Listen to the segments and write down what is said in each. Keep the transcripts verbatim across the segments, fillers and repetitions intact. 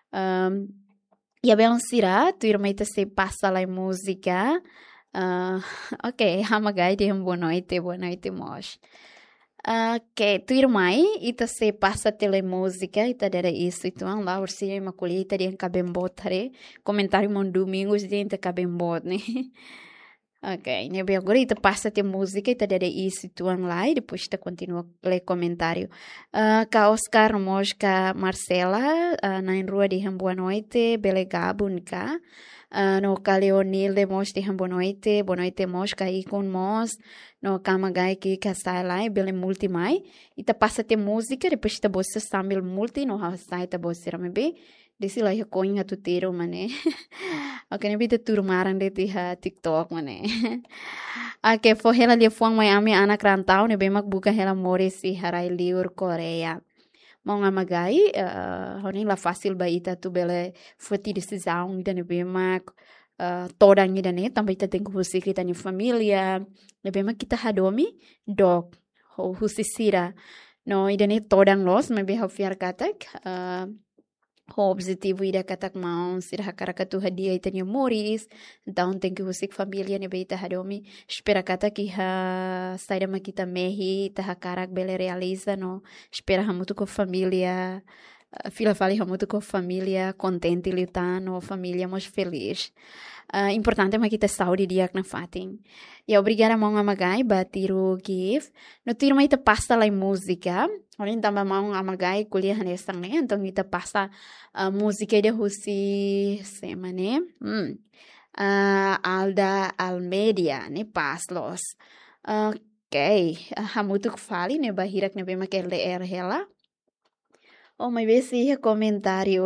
Um, e a Belancira, tu irmã ita se passa lá em música. Uh, ok, hamagai de boa noite, boa noite, mos. Ok, tu irmã ita se passa telemúsica, ita dera isso, itu ang lá, ursi ima colhi, ita dia cabembotare, comentário mon domingos dia ita cabembot, né? Ok, né, bem, agora ita passa te música, ita dera isso, itu ang lá, e depois ita continua ler comentário. Uh, ka Oscar, mos, ka Marcela, uh, na rua de boa noite, belegabun, ka. Uh, no ka Leonil de mos de boa noite, boa noite mos, ka ikon mos, no kamagai ki ka sai lá, bele multi mai, ita passa te música, depois ita bossa sambil multi, no ha sai ita bossa rame be, desi lá coinha tu tiro, mané. Ok, nem bita turmaran de ti ha TikTok, mané. Ok, for hela de fuang mai ami anak rantau, ne be mak buka hela more si harai liur Korea. Mau ngamagai, uh, honing la fácil ba ita tu bele futi decisão ida ne be mak uh, toda ida ne também ita tem que você kita ni família, ne be mak kita hadomi dog ho husisira. No ida ne toda los, me be ha fiar katak uh, o objetivo ida katak mau sira hakaraka tu hadia ita ni moris, então tem que você família ne be ita hadomi, espera katak ki ha saida makita mehi ita hakarak bele realiza no, espera hamutu com família. Fila fali muito com a família contente lutando, família mais feliz. Uh, importante é que kita saúde dia na fatin. E obrigada mão a magai batir o give. No tiro mais passa lá em música. Olha também mão a magai colher nessa né. Então kita passa a música de Russi semana. Hum. Uh, Alda Almedia né paslos. Ok. Ha muito que fale né bahira que ne bem que ler ela. Oh, mas vê se comentário.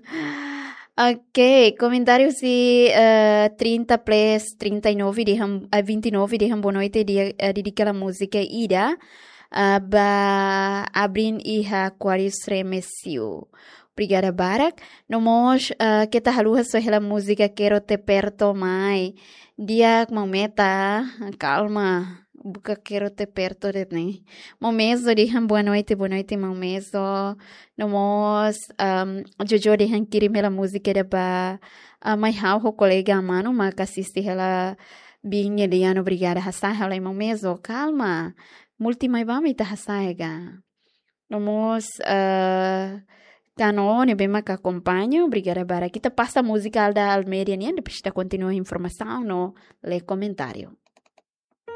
Ok, comentário se uh, trinta plus trinta e nove de ham, uh, vinte e nove de boa noite de uh, dedica a música Ida uh, ba abrin iha Aquarius remesio. Obrigada Barak. Nomos uh, kita haluha so hela música quero te perto mai. Dia momenta calma. Buka quero te perto de mim. Momeso dihan boa noite, boa noite, momeso. Nomos um, Jojo dihan kirim hela música da ba uh, mai hau ho colega mano, mas assiste hela binha liano, obrigada hasai hela momeso. Calma. Multi mai ba mai ta hasaiga. Nomos uh, Canone, bem que acompanha, obrigada para aqui. Tá passa a música da Almeria, né? Depois tá continua a informação no le comentário.